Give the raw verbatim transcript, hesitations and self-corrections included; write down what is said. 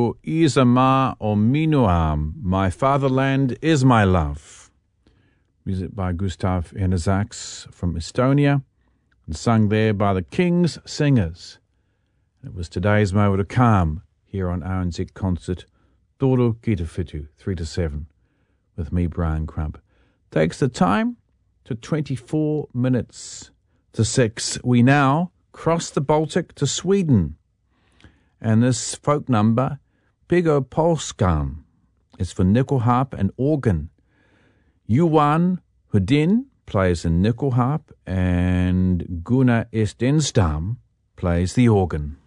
Ego Isama o Minuam, my fatherland is my love. Music by Gustav Janáček from Estonia, and sung there by the King's Singers. It was today's Moment of Calm here on R N Z Concert, Toro Kitawhitu, three to seven, with me, Brian Crump. Takes the time to twenty-four minutes to six. We now cross the Baltic to Sweden. And this folk number, Pigo Polskan, is for nickel harp and organ. Johan Hudin plays the nickel harp and Gunnar Estenstam plays the organ.